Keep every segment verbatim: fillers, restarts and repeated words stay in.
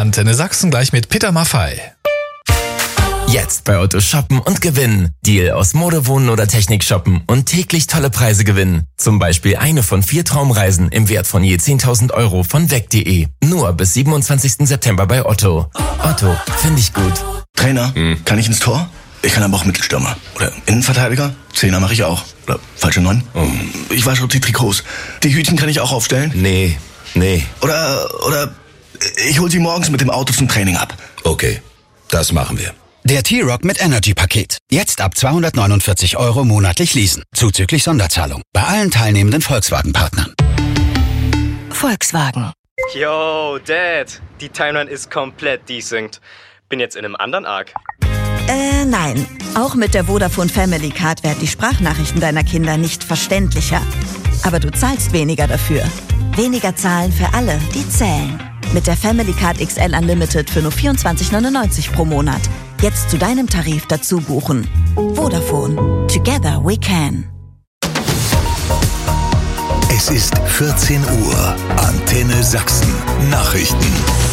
Antenne Sachsen gleich mit Peter Maffay. Jetzt bei Otto shoppen und gewinnen. Deal aus Mode, Wohnen oder Technik shoppen und täglich tolle Preise gewinnen. Zum Beispiel eine von vier Traumreisen im Wert von je zehntausend Euro von weg punkt de. Nur bis siebenundzwanzigsten September bei Otto. Otto, finde ich gut. Trainer, hm. kann ich ins Tor? Ich kann aber auch Mittelstürmer. Oder Innenverteidiger? Zehner mache ich auch. Oder falsche Neun? Oh. Ich wasche die Trikots. Die Hütchen kann ich auch aufstellen? Nee, nee. Oder, oder ich hol sie morgens mit dem Auto zum Training ab. Okay, das machen wir. Der T-Rock mit Energy-Paket. Jetzt ab zweihundertneunundvierzig Euro monatlich leasen. Zuzüglich Sonderzahlung. Bei allen teilnehmenden Volkswagen-Partnern. Volkswagen. Yo, Dad. Die Timeline ist komplett desynced. Bin jetzt in einem anderen Arc. Äh, nein. Auch mit der Vodafone Family Card werden die Sprachnachrichten deiner Kinder nicht verständlicher. Aber du zahlst weniger dafür. Weniger zahlen für alle, die zählen. Mit der Family Card X L Unlimited für nur vierundzwanzig neunundneunzig pro Monat. Jetzt zu deinem Tarif dazu buchen. Vodafone. Together we can. Es ist vierzehn Uhr. Antenne Sachsen. Nachrichten.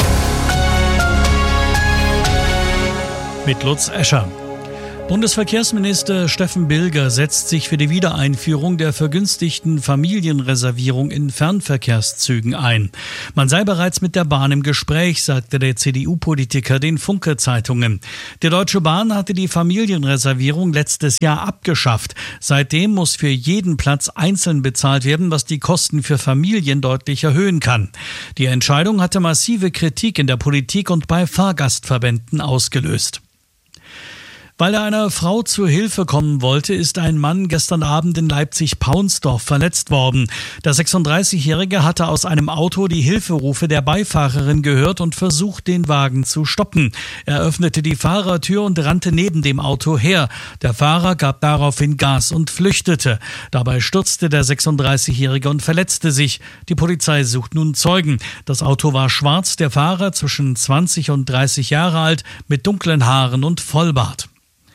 Mit Lutz Escher. Bundesverkehrsminister Steffen Bilger setzt sich für die Wiedereinführung der vergünstigten Familienreservierung in Fernverkehrszügen ein. Man sei bereits mit der Bahn im Gespräch, sagte der C D U-Politiker den Funke-Zeitungen. Die Deutsche Bahn hatte die Familienreservierung letztes Jahr abgeschafft. Seitdem muss für jeden Platz einzeln bezahlt werden, was die Kosten für Familien deutlich erhöhen kann. Die Entscheidung hatte massive Kritik in der Politik und bei Fahrgastverbänden ausgelöst. Weil er einer Frau zur Hilfe kommen wollte, ist ein Mann gestern Abend in Leipzig-Paunsdorf verletzt worden. Der sechsunddreißigjährige hatte aus einem Auto die Hilferufe der Beifahrerin gehört und versucht, den Wagen zu stoppen. Er öffnete die Fahrertür und rannte neben dem Auto her. Der Fahrer gab daraufhin Gas und flüchtete. Dabei stürzte der sechsunddreißigjährige und verletzte sich. Die Polizei sucht nun Zeugen. Das Auto war schwarz, der Fahrer zwischen zwanzig und dreißig Jahre alt, mit dunklen Haaren und Vollbart.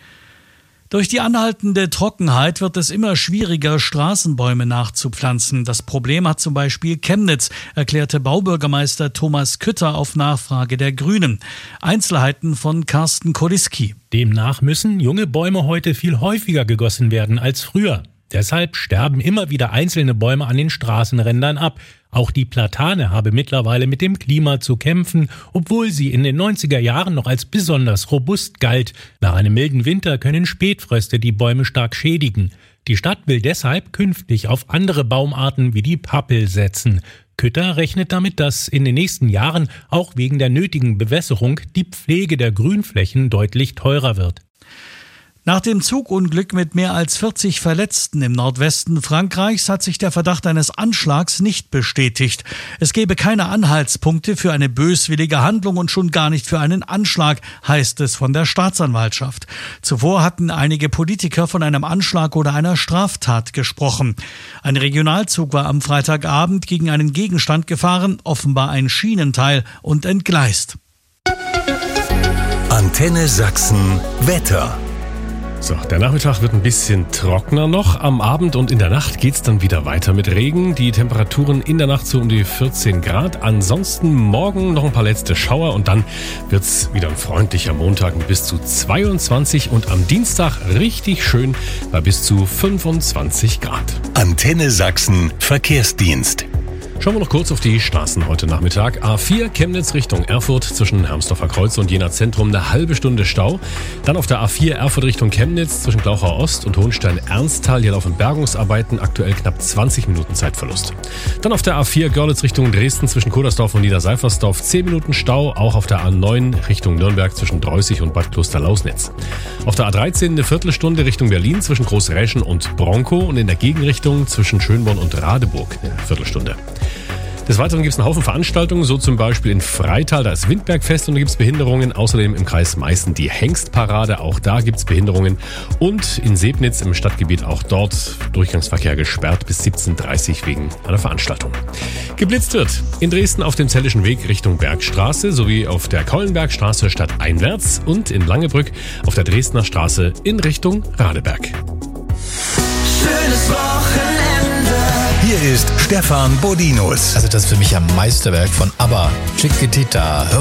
Durch die anhaltende Trockenheit wird es immer schwieriger, Straßenbäume nachzupflanzen. Das Problem hat zum Beispiel Chemnitz, erklärte Baubürgermeister Thomas Kütter auf Nachfrage der Grünen. Einzelheiten von Carsten Koliski. Demnach müssen junge Bäume heute viel häufiger gegossen werden als früher. Deshalb sterben immer wieder einzelne Bäume an den Straßenrändern ab. Auch die Platane habe mittlerweile mit dem Klima zu kämpfen, obwohl sie in den neunziger Jahren noch als besonders robust galt. Nach einem milden Winter können Spätfröste die Bäume stark schädigen. Die Stadt will deshalb künftig auf andere Baumarten wie die Pappel setzen. Kütter rechnet damit, dass in den nächsten Jahren auch wegen der nötigen Bewässerung die Pflege der Grünflächen deutlich teurer wird. Nach dem Zugunglück mit mehr als vierzig Verletzten im Nordwesten Frankreichs hat sich der Verdacht eines Anschlags nicht bestätigt. Es gebe keine Anhaltspunkte für eine böswillige Handlung und schon gar nicht für einen Anschlag, heißt es von der Staatsanwaltschaft. Zuvor hatten einige Politiker von einem Anschlag oder einer Straftat gesprochen. Ein Regionalzug war am Freitagabend gegen einen Gegenstand gefahren, offenbar ein Schienenteil, und entgleist. Antenne Sachsen Wetter. So, der Nachmittag wird ein bisschen trockener noch. Am Abend und in der Nacht geht's dann wieder weiter mit Regen. Die Temperaturen in der Nacht so um die vierzehn Grad. Ansonsten morgen noch ein paar letzte Schauer und dann wird's wieder ein freundlicher Montag mit bis zu zweiundzwanzig und am Dienstag richtig schön bei bis zu fünfundzwanzig Grad. Antenne Sachsen Verkehrsdienst. Schauen wir noch kurz auf die Straßen heute Nachmittag. A vier Chemnitz Richtung Erfurt zwischen Hermsdorfer Kreuz und Jena Zentrum eine halbe Stunde Stau. Dann auf der A vier Erfurt Richtung Chemnitz zwischen Glauchau Ost und Hohenstein-Ernsthal. Hier laufen Bergungsarbeiten, aktuell knapp zwanzig Minuten Zeitverlust. Dann auf der A vier Görlitz Richtung Dresden zwischen Kodersdorf und Niederseifersdorf zehn Minuten Stau. Auch auf der A neun Richtung Nürnberg zwischen Dreußig und Bad Klosterlausnitz. Auf der A dreizehn eine Viertelstunde Richtung Berlin zwischen Großräschen und Bronkow und in der Gegenrichtung zwischen Schönborn und Radeburg eine Viertelstunde. Des Weiteren gibt es einen Haufen Veranstaltungen, so zum Beispiel in Freital, da ist Windbergfest und da gibt es Behinderungen. Außerdem im Kreis Meißen die Hengstparade, auch da gibt es Behinderungen. Und in Sebnitz im Stadtgebiet, auch dort Durchgangsverkehr gesperrt bis siebzehn Uhr dreißig wegen einer Veranstaltung. Geblitzt wird in Dresden auf dem Zellischen Weg Richtung Bergstraße sowie auf der Keulenbergstraße stadteinwärts und in Langebrück auf der Dresdner Straße in Richtung Radeberg. Schönes Wochenende. Hier ist Stefan Bodinus. Also das ist für mich ein Meisterwerk von ABBA. Chiquitita. Hör